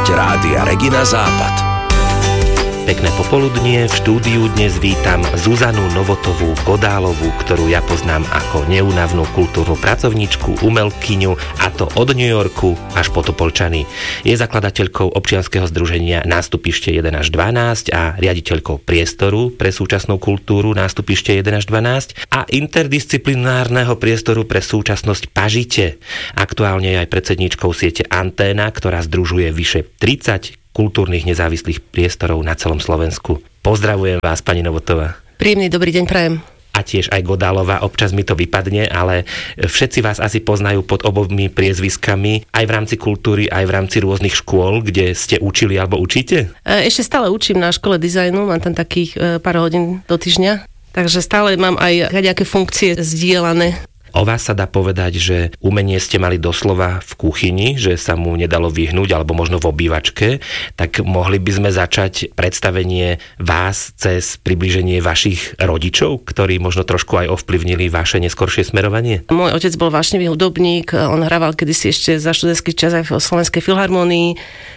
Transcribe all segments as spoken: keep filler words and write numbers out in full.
Podcast Rádia Regina Západ. Pekné popoludnie, v štúdiu dnes vítam Zuzanu Novotovú Godálovú, ktorú ja poznám ako neúnavnú kultúrnu pracovníčku, umelkyňu, a to od New Yorku až po Topolčany. Je zakladateľkou občianskeho združenia Nástupište jeden až dvanásť a riaditeľkou priestoru pre súčasnú kultúru Nástupište jeden až dvanásť a interdisciplinárneho priestoru pre súčasnosť Pažite. Aktuálne je aj predsedníčkou siete Anténa, ktorá združuje vyše tridsať kultúrnych nezávislých priestorov na celom Slovensku. Pozdravujem vás, pani Novotová. Príjemný dobrý deň prajem. A tiež aj Godálová, občas mi to vypadne, ale všetci vás asi poznajú pod obomi priezviskami, aj v rámci kultúry, aj v rámci rôznych škôl, kde ste učili alebo učíte? Ešte stále učím na škole dizajnu, mám tam takých pár hodín do týždňa, takže stále mám aj nejaké funkcie zdieľané. O vás sa dá povedať, že umenie ste mali doslova v kuchyni, že sa mu nedalo vyhnúť, alebo možno v obývačke, tak mohli by sme začať predstavenie vás cez približenie vašich rodičov, ktorí možno trošku aj ovplyvnili vaše neskoršie smerovanie? Môj otec bol vášnivý hudobník, on hrával kedysi ešte za študentský čas aj v Slovenskej filharmonii,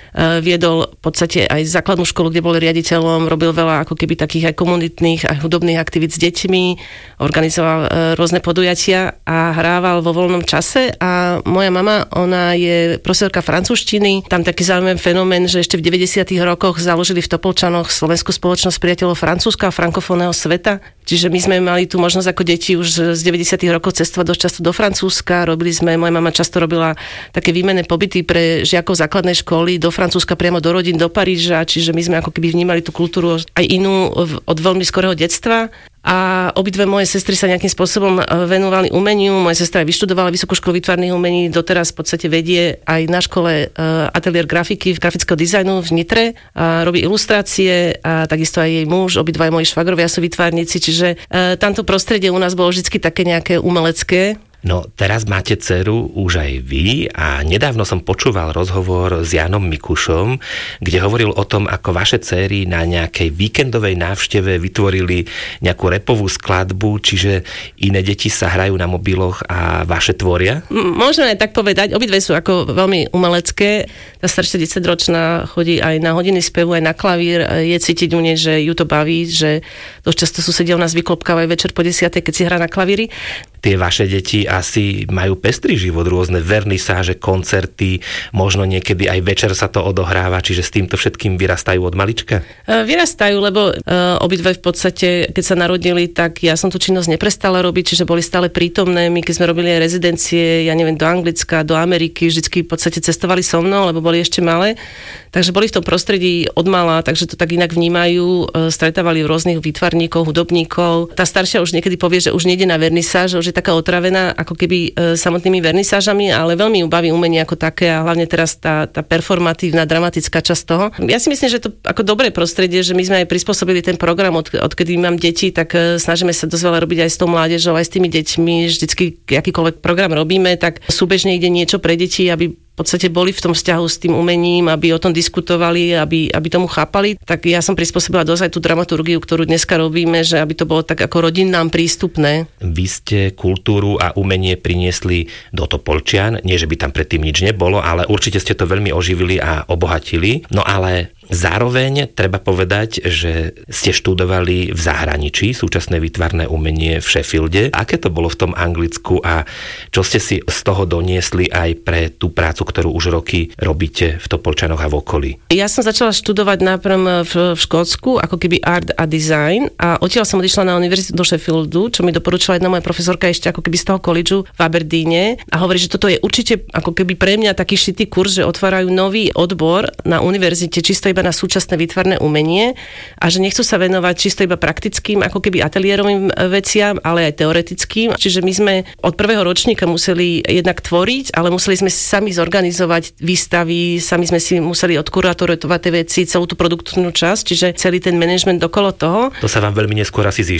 viedol v podstate aj základnú školu, kde bol riaditeľom, robil veľa ako keby takých aj komunitných a hudobných aktivít s deťmi, organizoval rôzne podujatia a hrával vo voľnom čase. A moja mama, ona je profesorka francúzštiny. Tam taký zaujímavý fenomén, že ešte v deväťdesiatych rokoch založili v Topolčanoch Slovenskú spoločnosť priateľov Francúzska a frankofónneho sveta. Čiže my sme mali tú možnosť ako deti už z deväťdesiatych rokov cestovať dosť často do Francúzska. Robili sme, moja mama často robila také výmenné pobyty pre žiakov základnej školy do Francúzska priamo do rodín, do Paríža, čiže my sme ako keby vnímali tú kultúru aj inú od veľmi skorého detstva. A obidve moje sestry sa nejakým spôsobom venovali umeniu. Moja sestra aj vyštudovala Vysokú školu výtvarných umení, doteraz v podstate vedie aj na škole ateliér grafiky, grafického dizajnu v Nitre, a robí ilustrácie a takisto aj jej muž, obidva moji švagrovia sú výtvarníci, čiže tamto prostredie u nás bolo vždy také nejaké umelecké. No, teraz máte dceru už aj vy a nedávno som počúval rozhovor s Jánom Mikušom, kde hovoril o tom, ako vaše dcery na nejakej víkendovej návšteve vytvorili nejakú rapovú skladbu, čiže iné deti sa hrajú na mobiloch a vaše tvoria? M- môžeme aj tak povedať, obidve sú ako veľmi umelecké. Tá staršia desaťročná chodí aj na hodiny spevu, aj na klavír. Je cítiť u nej, že ju to baví, že dosť často susedia u nás vyklopkávajú večer po desiatej, keď si hrá na klavíri. Tie vaše deti asi majú pestrý život, rôzne vernisáže, koncerty, možno niekedy aj večer sa to odohráva, čiže s týmto všetkým vyrastajú od malička? Vyrastajú, lebo uh, obidve v podstate, keď sa narodili, tak ja som tú činnosť neprestala robiť, čiže boli stále prítomné. My, keď sme robili aj rezidencie, ja neviem, do Anglicka, do Ameriky, vždycky v podstate cestovali so mnou, lebo boli ešte malé. Takže boli v tom prostredí od mala, takže to tak inak vnímajú, stretávali rôznych výtvarníkov, hudobníkov. Tá staršia už niekedy povie, že už nejde na vernisáž, že je taká otravená ako keby e, samotnými vernisážami, ale veľmi ju baví umenie ako také a hlavne teraz tá, tá performatívna, dramatická časť toho. Ja si myslím, že to ako dobré prostredie, že my sme aj prispôsobili ten program, od, odkedy mám deti, tak e, snažíme sa dosť veľa robiť aj s tou mládežou, aj s tými deťmi. Vždycky akýkoľvek program robíme, tak súbežne ide niečo pre deti, aby v podstate boli v tom vzťahu s tým umením, aby o tom diskutovali, aby, aby tomu chápali. Tak ja som prispôsobila dosť aj tú dramaturgiu, ktorú dneska robíme, že aby to bolo tak ako rodinnám prístupné. Vy ste kultúru a umenie priniesli do Topolčian, nie že by tam predtým nič nebolo, ale určite ste to veľmi oživili a obohatili. No ale zároveň treba povedať, že ste študovali v zahraničí súčasné výtvarné umenie v Sheffielde. Aké to bolo v tom Anglicku a čo ste si z toho doniesli aj pre tú prácu, ktorú už roky robíte v Topolčanoch a v okolí? Ja som začala študovať najprv v, v Škótsku, ako keby art a design, a odtiaľ som odišla na univerzitu do Sheffieldu, čo mi doporučila jedna moja profesorka ešte ako keby z toho collegeu v Aberdeene, a hovorí, že toto je určite ako keby pre mňa taký šitý kurz, že otvárajú nový odbor na univerzite čisto iba na súčasné výtvarné umenie a že nechcú sa venovať čisto iba praktickým ako keby ateliérovým veciam, ale aj teoretickým. Čiže my sme od prvého ročníka museli jednak tvoriť, ale museli sme si sami zorganizovať výstavy, sami sme si museli odkuratorovať tie veci, celú tú produktívnu časť, čiže celý ten manažment okolo toho. To sa vám veľmi neskôr asi zišlo.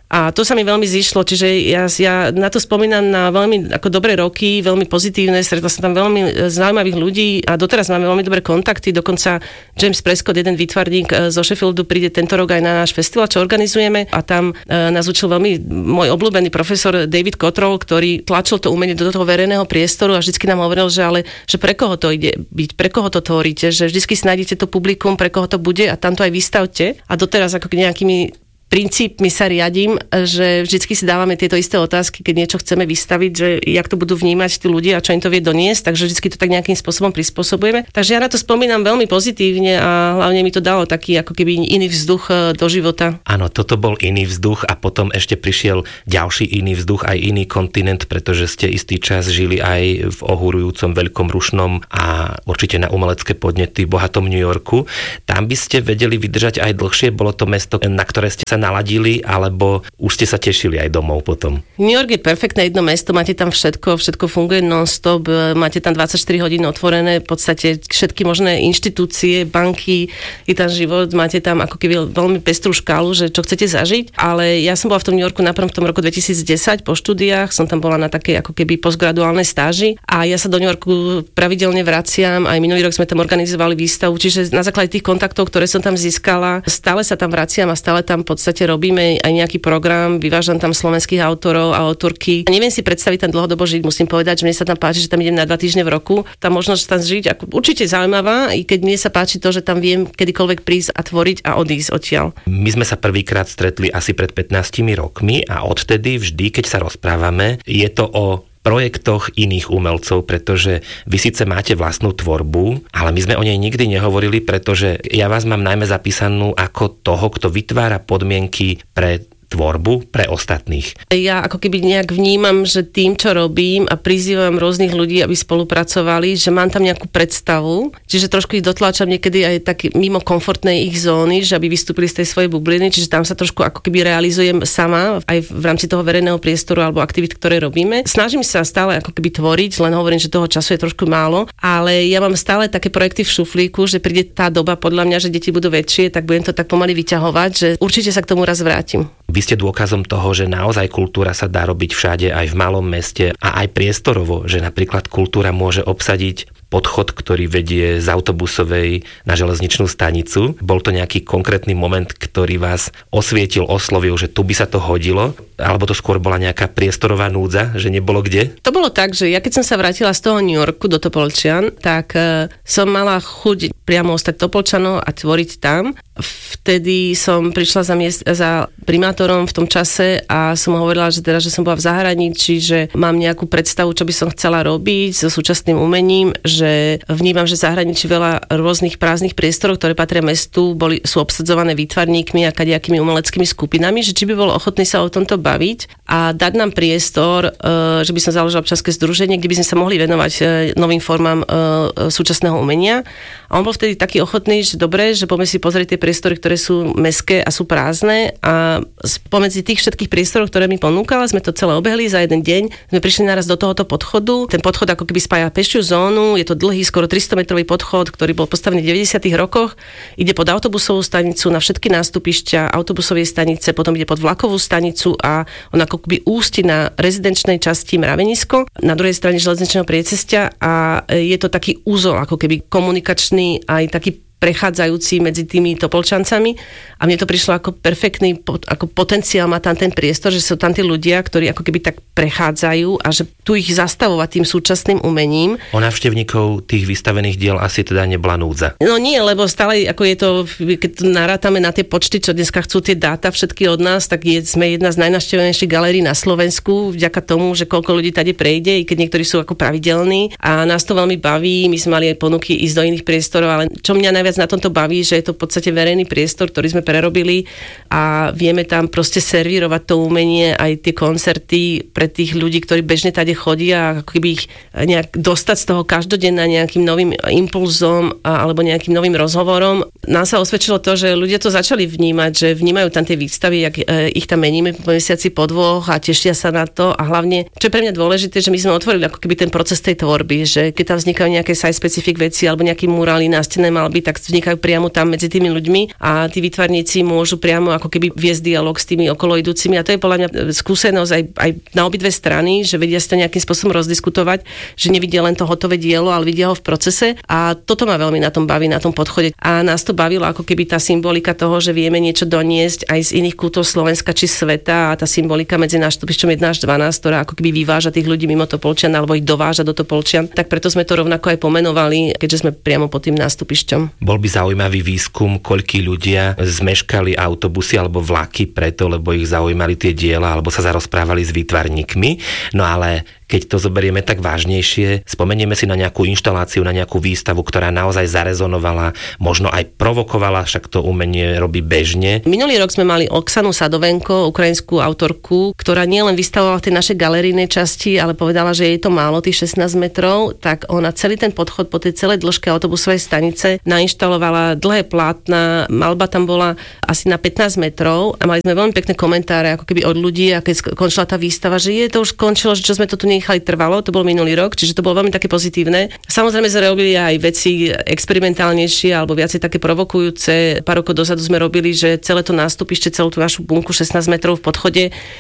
A to sa mi veľmi zišlo, čiže ja, ja na to spomínam na veľmi ako dobré roky, veľmi pozitívne, stretla som tam veľmi zaujímavých ľudí a doteraz máme veľmi dobré kontakty, dokonca James Prescott, jeden výtvarník zo Sheffieldu, príde tento rok aj na náš festival, čo organizujeme a tam e, nás učil veľmi môj obľúbený profesor David Cottrell, ktorý tlačil to umenie do toho verejného priestoru a vždycky nám hovoril, že ale že pre koho to ide byť, pre koho to tvoríte, že vždycky si nájdete to publikum, pre koho to bude a tam to aj vystavte a doteraz ako nejakými princípmi sa riadím, že vždycky si dávame tieto isté otázky, keď niečo chceme vystaviť, že jak to budú vnímať tí ľudia a čo im to vie doniesť, takže vždycky to tak nejakým spôsobom prispôsobujeme. Takže ja na to spomínam veľmi pozitívne a hlavne mi to dalo taký ako keby iný vzduch do života. Áno, toto bol iný vzduch a potom ešte prišiel ďalší iný vzduch, aj iný kontinent, pretože ste istý čas žili aj v ohúrujúcom Veľkom Rušnom a určite na umelecké podnety v bohatom New Yorku. Tam by ste vedeli vydržať aj dlhšie, bolo to mesto, na ktoré ste sa naladili, alebo už ste sa tešili aj domov potom? New York je perfektné jedno mesto, máte tam všetko, všetko funguje non-stop, máte tam dvadsaťštyri hodín otvorené, v podstate všetky možné inštitúcie, banky, je tam život, máte tam ako keby veľmi pestrú škálu, že čo chcete zažiť, ale ja som bola v tom New Yorku najprv v tom roku dvetisícdesať po štúdiách, som tam bola na takej ako keby postgraduálnej stáži a ja sa do New Yorku pravidelne vraciam, aj minulý rok sme tam organizovali výstavu, čiže na základe tých kontaktov, ktoré som tam získala, stále sa tam vraciam a stále tam v podstate robíme aj nejaký program, vyvážam tam slovenských autorov a autorky. Neviem si predstaviť tam dlhodobo žiť, musím povedať, že mne sa tam páči, že tam idem na dva týždne v roku. Tá možnosť tam žiť ako určite zaujímavá, i keď mne sa páči to, že tam viem kedykoľvek prísť a tvoriť a odísť odtiaľ. My sme sa prvýkrát stretli asi pred pätnástimi rokmi a odtedy vždy, keď sa rozprávame, je to o projektoch iných umelcov, pretože vy síce máte vlastnú tvorbu, ale my sme o nej nikdy nehovorili, pretože ja vás mám najmä zapísanú ako toho, kto vytvára podmienky pre tvorbu pre ostatných. Ja ako keby nejak vnímam, že tým, čo robím a prizývam rôznych ľudí, aby spolupracovali, že mám tam nejakú predstavu, čiže trošku ich dotláčam niekedy aj tak mimo komfortnej ich zóny, že aby vystúpili z tej svojej bubliny, čiže tam sa trošku ako keby realizujem sama aj v rámci toho verejného priestoru alebo aktivít, ktoré robíme. Snažím sa stále ako keby tvoriť, len hovorím, že toho času je trošku málo, ale ja mám stále také projekty v šuflíku, že príde tá doba podľa mňa, že deti budú väčšie, tak budem to tak pomaly vyťahovať, že určite sa k tomu raz vrátim. Vy ste dôkazom toho, že naozaj kultúra sa dá robiť všade, aj v malom meste a aj priestorovo, že napríklad kultúra môže obsadiť podchod, ktorý vedie z autobusovej na železničnú stanicu. Bol to nejaký konkrétny moment, ktorý vás osvietil, oslovil, že tu by sa to hodilo? Alebo to skôr bola nejaká priestorová núdza, že nebolo kde? To bolo tak, že ja keď som sa vrátila z toho New Yorku do Topolčian, tak uh, som mala chuť priamo ostať Topolčanov a tvoriť tam. Vtedy som prišla za, miest, za primátorom v tom čase a som hovorila, že teda, že som bola v zahraničí, že mám nejakú predstavu, čo by som chcela robiť so súčasným umením, že vnímam, že v zahraničí veľa rôznych prázdnych priestorov, ktoré patria mestu, boli, sú obsadzované výtvarníkmi a kadejakými umeleckými skupinami, že či by bol ochotný sa o tomto baviť a dať nám priestor, že by som založila občianske združenie, kde by sme sa mohli venovať novým formám súčasného umenia. A on bol vtedy taký ochotný, že dobre, že poďme si pozrieť tie priestory, ktoré sú mestské a sú prázdne a pomedzi tých všetkých priestorov, ktoré mi ponúkala, sme to celé obehli za jeden deň. Sme prišli naraz do tohoto podchodu. Ten podchod ako keby spája pešiu zónu, je to dlhý, skoro tristometrový podchod, ktorý bol postavený v deväťdesiatych rokoch. Ide pod autobusovú stanicu, na všetky nástupišťa autobusovej stanice, potom ide pod vlakovú stanicu a on ako keby ústi na rezidenčnej časti Mravenisko, na druhej strane železničného priecestia a je to taký úzol, ako keby komunikačný, aj taký prechádzajúci medzi tými Topolčancami a mne to prišlo ako perfektný ako potenciál, má tam ten priestor, že sú tam tí ľudia, ktorí ako keby tak prechádzajú a že tu ich zastavovať tým súčasným umením. O návštevníkov tých vystavených diel asi teda nebola núdza. No nie, lebo stále ako je to, keď to narátame na tie počty, čo dneska chcú tie dáta všetky od nás, tak je, sme jedna z najnavštevenejších galérií na Slovensku, vďaka tomu, že koľko ľudí tady prejde, i keď niektorí sú ako pravidelní a nás to veľmi baví, my sme mali aj ponuky ísť do iných priestorov, ale čo mňa najviac na tomto baví, že je to v podstate verejný priestor, ktorý sme prerobili a vieme tam proste servírovať to umenie, aj tie koncerty pre tých ľudí, ktorí bežne tady chodia, ako keby ich nejak dostať z toho každodenna nejakým novým impulzom alebo nejakým novým rozhovorom. Nám sa osvedčilo to, že ľudia to začali vnímať, že vnímajú tam tie výstavy, jak ich tam meníme po mesiaci, po dvoch a tešia sa na to a hlavne, čo je pre mňa dôležité, že my sme otvorili ako keby ten proces tej tvorby, že keď tam vznikajú nejaké site specific veci alebo nejaký murály na stene mal byť, tak tak vznikajú priamo tam medzi tými ľuďmi a tí výtvarníci môžu priamo ako keby viesť dialog s tými okoloidúcimi a to je podľa mňa skúsenosť aj, aj na obidve strany, že vedia si to nejakým spôsobom rozdiskutovať, že nevidia len to hotové dielo, ale vidia ho v procese a toto ma veľmi na tom baví, na tom podchode. A nás to bavilo ako keby tá symbolika toho, že vieme niečo doniesť aj z iných kútov Slovenska či sveta a tá symbolika medzi nástupišťom jeden až dvanásť, ktorá ako keby vyváža tých ľudí mimo Topolčian alebo ich dováža do Topolčian, tak preto sme to rovnako aj pomenovali, keďže sme priamo pod tým nástupišťom. Bol by zaujímavý výskum, koľkí ľudia zmeškali autobusy alebo vlaky preto, lebo ich zaujímali tie diela alebo sa zarozprávali s výtvarníkmi. No ale keď to zoberieme tak vážnejšie, spomenieme si na nejakú inštaláciu, na nejakú výstavu, ktorá naozaj zarezonovala, možno aj provokovala, však to umenie robí bežne. Minulý rok sme mali Oksanu Sadovenko, ukrajinskú autorku, ktorá nielen vystavovala v tej našej galerijnej časti, ale povedala, že je to málo, tých šestnásť metrov, tak ona celý ten podchod po tej celej dĺžke autobusovej stanice nainštalovala dlhé plátna, malba tam bola asi na pätnásť metrov a mali sme veľmi pekné komentáre, ako keby od ľudí, a keď skončila tá výstava, že je to už skončilo, že čo sme to tu nechali trvalo, to bol minulý rok, čiže to bolo veľmi také pozitívne. Samozrejme sme robili aj veci experimentálnejšie alebo viacej také provokujúce. Pár rokov dozadu sme robili, že celé to nástupište, celú tú našu bunku šestnásť metrov v podchode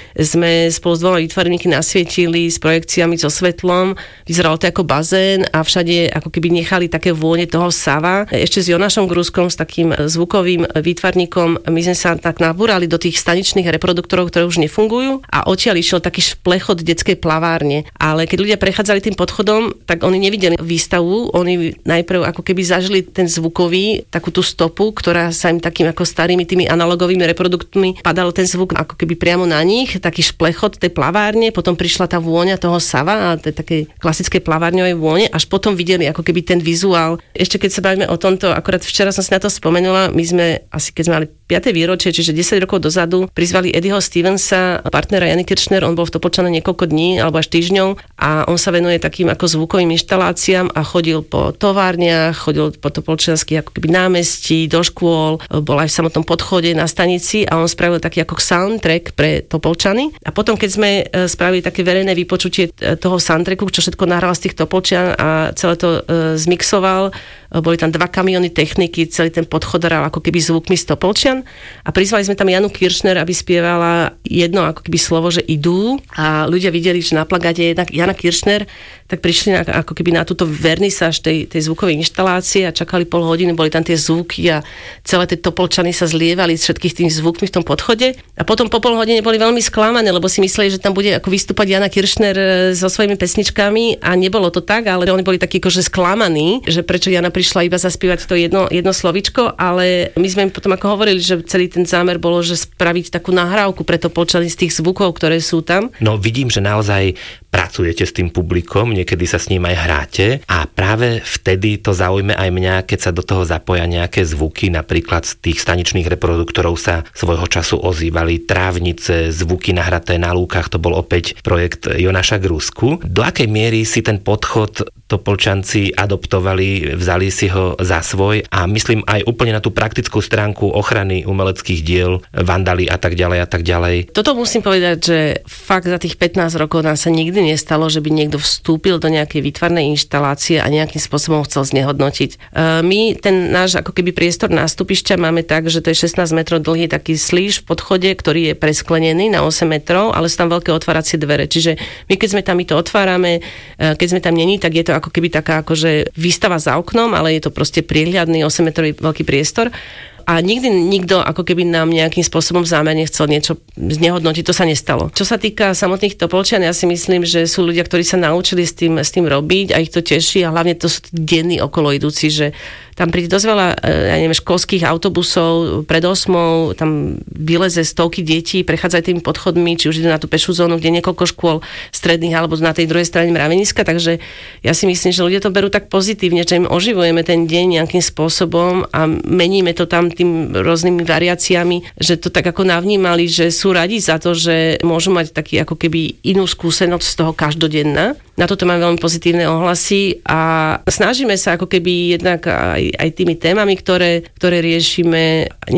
sme spolu s dvoma výtvarníky nasvietili s projekciami so svetlom. Vyzeralo to ako bazén a všade ako keby nechali také vône toho sava. Ešte s Jonášom Gruskom, s takým zvukovým výtvarníkom, my sme sa tak nabúrali do tých staničných reproduktorov, ktoré už nefungujú a odtiaľ išiel taký šplechod detskej plavárne. Ale keď ľudia prechádzali tým podchodom, tak oni nevideli výstavu, oni najprv ako keby zažili ten zvukový, takú tú stopu, ktorá sa im takým ako starými tými analogovými reproduktmi padal ten zvuk ako keby priamo na nich, taký šplechod tej plavárne, potom prišla tá vôňa toho sava a tej také klasické plavárňovej vône, až potom videli ako keby ten vizuál. Ešte keď sa bavíme o tomto, akorát včera som si na to spomenula, my sme asi keď sme mali piate výročie, čiže desať rokov dozadu, prizvali Eddieho Stevensa, partnera Jany Kirchner, on bol v Topolčane niekoľko dní alebo až týždňov a on sa venuje takým ako zvukovým inštaláciám a chodil po továrniach, chodil po topolčianskych ako keby námestí, do škôl, bol aj v samotnom podchode na stanici a on spravil taký ako soundtrack pre Topolčany. A potom, keď sme spravili také verejné vypočutie toho soundtracku, čo všetko nahral z tých Topolčian a celé to zmixoval, boli tam dva kamiony techniky, celý ten podchod hral ako keby zvukmi z Topolčian a prizvali sme tam Janu Kirchner, aby spievala jedno ako keby slovo, že idú a ľudia videli, že na plagáte je Jana Kirchner, tak prišli na, ako keby na túto vernisáž tej, tej zvukovej inštalácie a čakali pol hodiny, boli tam tie zvuky a celé tie Topolčany sa zlievali z všetkých tých zvukmi v tom podchode a potom po pol hodine boli veľmi sklamané, lebo si mysleli, že tam bude ako vystúpať Jana Kirchner so svojimi pesničkami a nebolo to tak, ale oni boli takí akože sklamaní, že prečo Jana prišla iba zaspievať to jedno, jedno slovičko, ale my sme im potom ako hovorili, že celý ten zámer bolo, že spraviť takú nahrávku pre Topolčany z tých zvukov, ktoré sú tam. No vidím, že naozaj pracujete s tým publikom, niekedy sa s ním aj hráte a práve vtedy to zaujme aj mňa, keď sa do toho zapoja nejaké zvuky, napríklad z tých staničných reproduktorov sa svojho času ozývali trávnice, zvuky nahraté na lúkach, to bol opäť projekt Jonáša Grusku. Do akej miery si ten podchod Topolčanci adoptovali, vzali si ho za svoj a myslím aj úplne na tú praktickú stránku ochrany umeleckých diel, vandali a tak ďalej a tak ďalej. Toto musím povedať, že fakt za tých pätnásť rokov nám sa nikdy nestalo, že by niekto vstúpil do nejakej výtvarnej inštalácie a nejakým spôsobom chcel znehodnotiť. My ten náš ako keby priestor nástupišťa máme tak, že to je šestnásť metrov dlhý taký slíž v podchode, ktorý je presklenený na osem metrov, ale sú tam veľké otváracie dvere. Čiže my keď sme tam, my to otvárame, keď sme tam není, tak je to ako keby taká akože výstava za oknom, ale je to proste priehľadný osem metrový veľký priestor. A nikdy nikto ako keby nám nejakým spôsobom zámerne chcel niečo znehodnotiť, to sa nestalo. Čo sa týka samotných Topolčian, ja si myslím, že sú ľudia, ktorí sa naučili s tým, s tým robiť a ich to teší a hlavne to sú denní okolo idúci, že tam príde dosť veľa, ja neviem, školských autobusov pred osmou, tam vyleze stovky detí, prechádzajú tými podchodmi, či už idú na tú pešú zónu, kde niekoľko škôl stredných alebo na tej druhej strane mraveniska, takže ja si myslím, že ľudia to berú tak pozitívne, že im oživujeme ten deň nejakým spôsobom a meníme to tam tým rôznymi variáciami, že to tak ako navnímali, že sú radi za to, že môžu mať taký ako keby inú skúsenosť z toho každodenná. Na toto máme veľmi pozitívne ohlasy a snažíme sa ako keby jednak aj, aj tými témami, ktoré, ktoré riešime, nejak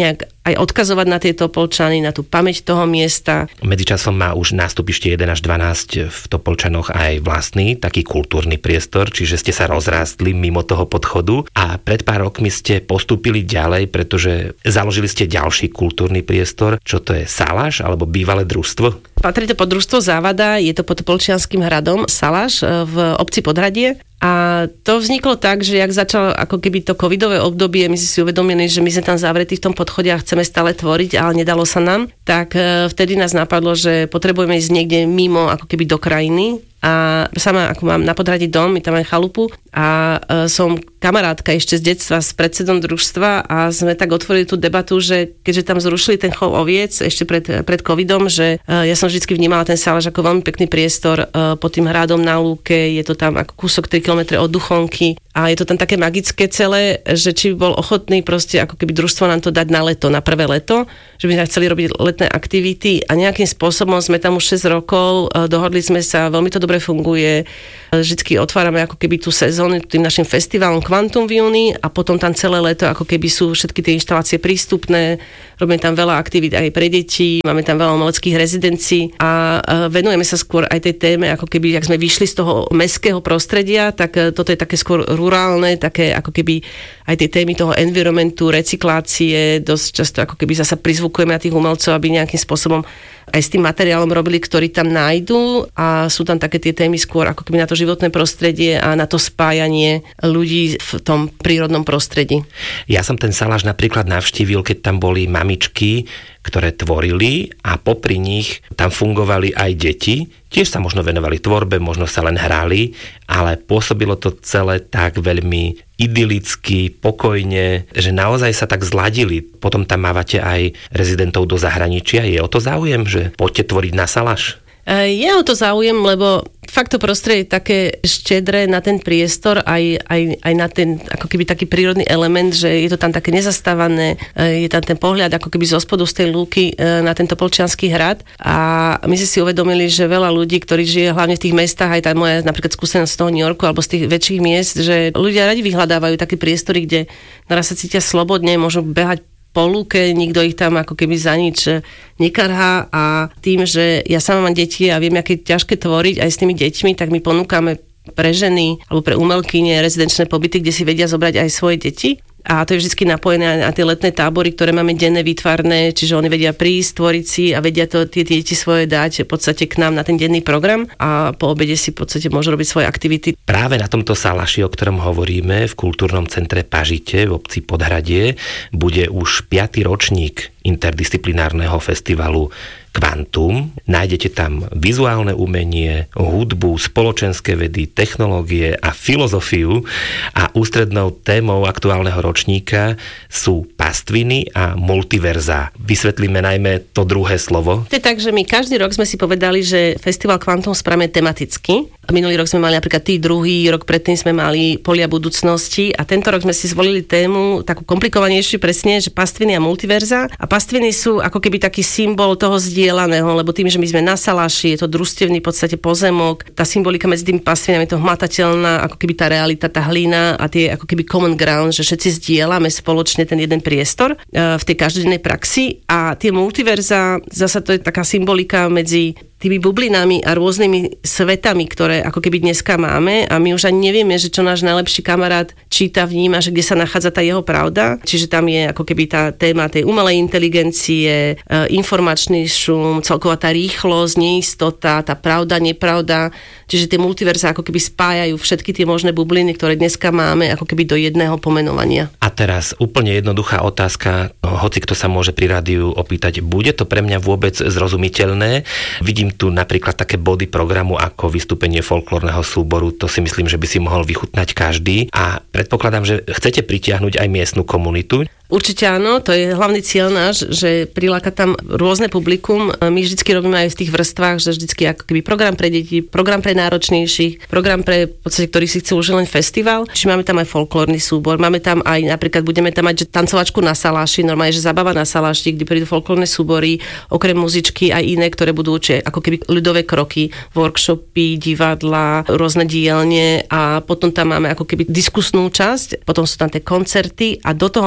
aj odkazovať na tie Topolčany, na tú pamäť toho miesta. Medzičasom má už nástupište jeden až dvanásť v Topolčanoch aj vlastný, taký kultúrny priestor, čiže ste sa rozrástli mimo toho podchodu a pred pár rokmi ste postúpili ďalej, pretože založili ste ďalší kultúrny priestor. Čo to je, Saláš alebo bývalé družstvo? Patrí to pod družstvo Závada, je to pod Topolčianskym hradom Saláš v obci Podhradie. A to vzniklo tak, že jak začalo ako keby to covidové obdobie, my si si uvedomili, že my sme tam zavretí v tom podchode a chceme stále tvoriť, ale nedalo sa nám, tak vtedy nás napadlo, že potrebujeme ísť niekde mimo, ako keby do krajiny. A sama, ako mám na Podhradí dom, my tam máme chalupu a e, som kamarátka ešte z detstva s predsedom družstva a sme tak otvorili tú debatu, že keďže tam zrušili ten chov oviec ešte pred, pred covidom, že e, ja som vždy vnímala ten Saláš ako veľmi pekný priestor e, pod tým hradom na lúke, je to tam ako kúsok tri kilometre od Duchonky a je to tam také magické celé, že či by bol ochotný proste ako keby družstvo nám to dať na leto, na prvé leto, že by sme chceli robiť letné aktivity a nejakým spôsobom sme tam už šesť rokov, e, dohodli sme sa, veľmi to dobre funguje. Vždycky otvárame ako keby tú sezónu tým našim festivalom Quantum v júni a potom tam celé leto ako keby sú všetky tie inštalácie prístupné. Robíme tam veľa aktivít aj pre deti, máme tam veľa umeleckých rezidencií a venujeme sa skôr aj tej téme, ako keby, ak sme vyšli z toho mestského prostredia, tak toto je také skôr rurálne, také ako keby aj tie témy toho environmentu, recyklácie, dosť často ako keby zasa prizvukujeme na tých umelcov, aby nejakým spôsobom aj s tým materiálom robili, ktorý tam nájdú a sú tam také tie témy skôr ako keby na to životné prostredie a na to spájanie ľudí v tom prírodnom prostredí. Ja som ten Saláš napríklad navštívil, keď tam boli mamičky, ktoré tvorili a popri nich tam fungovali aj deti. Tiež sa možno venovali tvorbe, možno sa len hrali, ale pôsobilo to celé tak veľmi idylicky, pokojne, že naozaj sa tak zladili. Potom tam mávate aj rezidentov do zahraničia. Je o to záujem, že poďte tvoriť na Saláš? Je o to záujem, lebo fakt to prostredie je také štedré na ten priestor, aj, aj, aj na ten ako keby taký prírodný element, že je to tam také nezastávané, je tam ten pohľad ako keby zo spodu z tej lúky na ten Topolčiansky hrad a my si si uvedomili, že veľa ľudí, ktorí žije hlavne v tých mestách, aj tá moja napríklad skúsenosť z toho New Yorku alebo z tých väčších miest, že ľudia radi vyhľadávajú také priestory, kde naraz sa cítia slobodne, môžu behať po lúke, nikto ich tam ako keby za nič nekarhá a tým, že ja sama mám deti a viem, aké je ťažké tvoriť aj s tými deťmi, tak my ponúkame pre ženy alebo pre umelkyne rezidenčné pobyty, kde si vedia zobrať aj svoje deti. A to je vždy napojené na tie letné tábory, ktoré máme denné výtvarné, čiže oni vedia prísť, tvoriť si a vedia to tie deti svoje dať v podstate k nám na ten denný program a po obede si v podstate môžu robiť svoje aktivity. Práve na tomto Saláši, o ktorom hovoríme, v kultúrnom centre Pažite v obci Podhradie, bude už piaty ročník interdisciplinárneho festivalu Quantum. Nájdete tam vizuálne umenie, hudbu, spoločenské vedy, technológie a filozofiu a ústrednou témou aktuálneho ročníka sú pastviny a multiverzá. Vysvetlíme najmä to druhé slovo. To je tak, že my každý rok sme si povedali, že festival Quantum spravíme tematicky. Minulý rok sme mali napríklad tý druhý, rok predtým sme mali polia budúcnosti a tento rok sme si zvolili tému takú komplikovanejšiu presne, že pastviny a multiverza. A pastviny sú ako keby taký symbol toho zdieľaného, lebo tým, že my sme na Saláši, je to družstevný v podstate pozemok, tá symbolika medzi tými pastvinami je to hmatateľná, ako keby tá realita, tá hlina a tie ako keby common ground, že všetci zdieľame spoločne ten jeden priestor v tej každodennej praxi a tie multiverza, zasa to je taká symbolika medzi tými bublinami a rôznymi svetami, ktoré ako keby dneska máme a my už ani nevieme, že čo náš najlepší kamarát číta, vníma, že kde sa nachádza tá jeho pravda. Čiže tam je ako keby tá téma tej umelej inteligencie, informačný šum, celková tá rýchlosť, neistota, tá pravda, nepravda. Čiže tie multiverza ako keby spájajú všetky tie možné bubliny, ktoré dneska máme, ako keby do jedného pomenovania. A teraz úplne jednoduchá otázka, hoci kto sa môže pri rádiu opýtať, bude to pre mňa vôbec zrozumiteľné? Vidím tu napríklad také body programu ako vystúpenie folklórneho súboru, to si myslím, že by si mohol vychutnať každý a predpokladám, že chcete pritiahnuť aj miestnu komunitu. Určite áno, to je hlavný cieľ náš, že priláka tam rôzne publikum. My vždycky robíme aj v tých vrstvách, že vždycky ako keby program pre deti, program pre náročnejších, program pre, v podstate, ktorý si chce už len festival. Čiže máme tam aj folklórny súbor, máme tam aj napríklad budeme tam mať že tancovačku na Saláši, normálne, že zabava na Saláši, kde prídu folklórne súbory, okrem muzičky aj iné, ktoré budú učiť ako keby ľudové kroky, workshopy, divadla, rôzne dielne a potom tam máme ako keby diskusnú časť, potom sú tam tie koncerty a do toho máme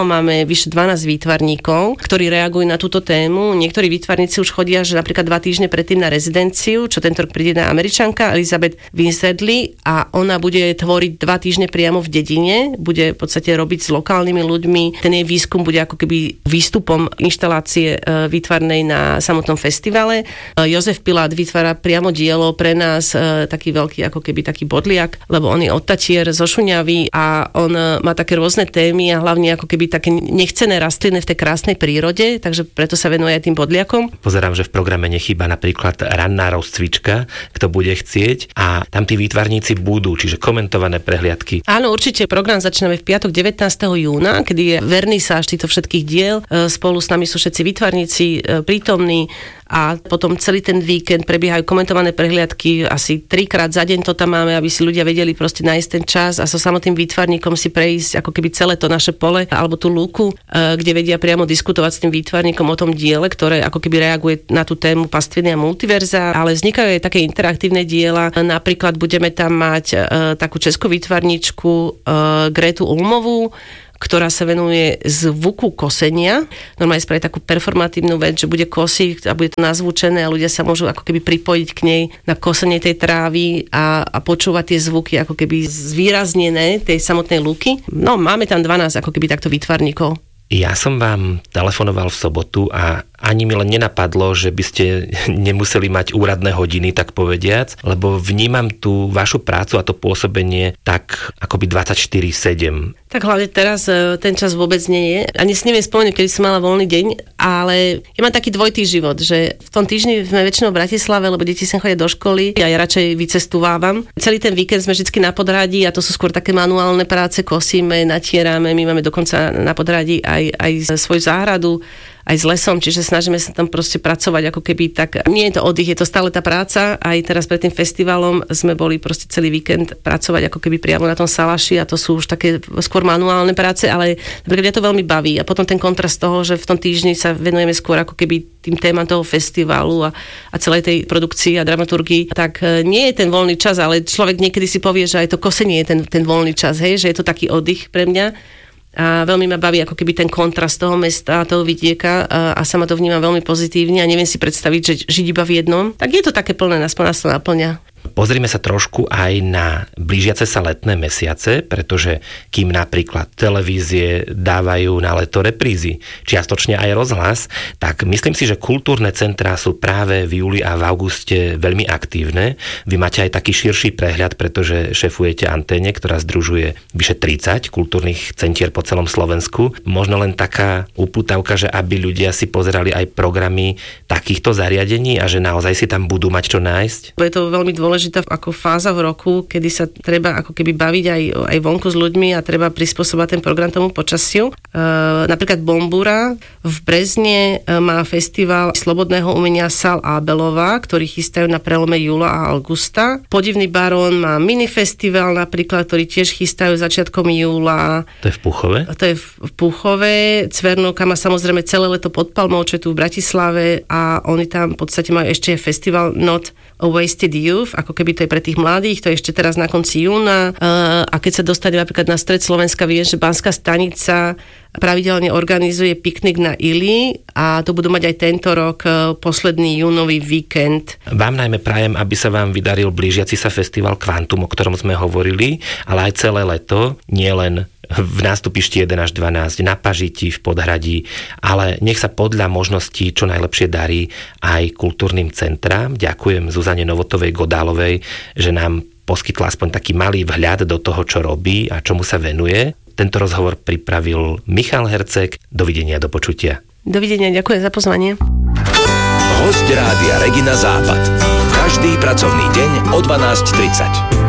vyše dvanásť výtvarníkov, ktorí reagujú na túto tému. Niektorí výtvarníci už chodia, že napríklad dva týždne predtým na rezidenciu, čo tento rok príde na Američanka Elizabeth Winsedley a ona bude tvoriť dva týždne priamo v dedine, bude v podstate robiť s lokálnymi ľuďmi. Ten jej výskum bude ako keby výstupom inštalácie výtvarnej na samotnom festivale. Jozef Pilát vytvára priamo dielo pre nás, taký veľký ako keby taký bodliak, lebo on je od Tatier zo Šuňavy a on má také rôzne témy a hlavne ako keby také nechcené rastliny v tej krásnej prírode, takže preto sa venuje aj tým bodliakom. Pozerám, že v programe nechýba napríklad ranná rozcvička, kto bude chcieť, a tam tí výtvarníci budú, čiže komentované prehliadky. Áno, určite program začíname v piatok devätnásteho júna, kedy je vernisáž týchto všetkých diel. Spolu s nami sú všetci výtvarníci prítomní a potom celý ten víkend prebiehajú komentované prehliadky, asi trikrát za deň to tam máme, aby si ľudia vedeli proste nájsť ten čas a so samotným výtvarníkom si prejsť ako keby celé to naše pole alebo tú lúku, kde vedia priamo diskutovať s tým výtvarníkom o tom diele, ktoré ako keby reaguje na tú tému pastviny a multiverza, ale vznikajú aj také interaktívne diela. Napríklad budeme tam mať uh, takú českú výtvarničku uh, Gretu Ulmovú, ktorá sa venuje zvuku kosenia. Normálne spraví takú performatívnu vec, že bude kosiť a bude to nazvučené a ľudia sa môžu ako keby pripojiť k nej na kosenie tej trávy a, a počúvať tie zvuky ako keby zvýraznené tej samotnej lúky. No, máme tam dvanásť ako keby takto výtvarníkov. Ja som vám telefonoval v sobotu a ani mi len nenapadlo, že by ste nemuseli mať úradné hodiny, tak povediac, lebo vnímam tú vašu prácu a to pôsobenie tak akoby dvadsaťštyri sedem. Tak hlavne teraz ten čas vôbec nie je. Ani si neviem spomenúť, kedy som mala voľný deň, ale ja mám taký dvojitý život, že v tom týždni sme väčšinou v Bratislave, lebo deti sem chodia do školy a ja radšej vycestúvávam. Celý ten víkend sme vždy na Podhradí a to sú skôr také manuálne práce, kosíme, natierame, my máme dokonca na Podhradí aj, aj svoju záhradu, aj s lesom, čiže snažíme sa tam proste pracovať ako keby tak. Nie je to oddych, je to stále tá práca. Aj teraz pred tým festivalom sme boli proste celý víkend pracovať ako keby priamo na tom salaši a to sú už také skôr manuálne práce, ale napríklad mňa to veľmi baví. A potom ten kontrast toho, že v tom týždni sa venujeme skôr ako keby tým témam toho festivalu a, a celej tej produkcii a dramaturgii, tak nie je ten voľný čas, ale človek niekedy si povie, že aj to kosenie je ten, ten voľný čas, hej, že je to taký oddych pre mňa. A veľmi ma baví ako keby ten kontrast toho mesta, toho vidieka a, a sama to vnímam veľmi pozitívne a neviem si predstaviť, že žiť iba v jednom. Tak je to také plné, aspoň nás to naplňa. Pozrime sa trošku aj na blížiace sa letné mesiace, pretože kým napríklad televízie dávajú na leto reprízy, čiastočne aj rozhlas, tak myslím si, že kultúrne centrá sú práve v júli a v auguste veľmi aktívne. Vy máte aj taký širší prehľad, pretože šefujete Anténe, ktorá združuje vyše tridsať kultúrnych centier po celom Slovensku. Možno len taká upútavka, že aby ľudia si pozerali aj programy takýchto zariadení a že naozaj si tam budú mať čo nájsť. Je to veľmi dôležité ako fáza v roku, kedy sa treba ako keby baviť aj, aj vonku s ľuďmi a treba prispôsobať ten program tomu počasiu. E, napríklad Bombura v Brezne má festival slobodného umenia Sal Abelova, ktorý chystajú na prelome júla a augusta. Podivný barón má minifestival napríklad, ktorý tiež chystajú začiatkom júla. To je v Púchove? To je v Púchove. Cvernovka má samozrejme celé leto pod palmou, čo je tu v Bratislave a oni tam v podstate majú ešte festival Not a Wasted Youth, ako keby to je pre tých mladých, to je ešte teraz na konci júna. A keď sa dostane napríklad na stred Slovenska, viem, že Banská Stanica pravidelne organizuje piknik na Ili a to budú mať aj tento rok posledný júnový víkend. Vám najmä prajem, aby sa vám vydaril blížiaci sa festival Kvantum, o ktorom sme hovorili, ale aj celé leto, nie len v nástupišti jeden až dvanásť, na Pažiti, v Podhradí, ale nech sa podľa možností čo najlepšie darí aj kultúrnym centrám. Ďakujem Zuzane Novotovej Godálovej, že nám poskytla aspoň taký malý vhľad do toho, čo robí a čomu sa venuje. Tento rozhovor pripravil Michal Herceg. Dovidenia, do počutia. Dovidenia, ďakujem za pozvanie. Hosť Rádia Regina Západ. Každý pracovný deň o dvanásť tridsať.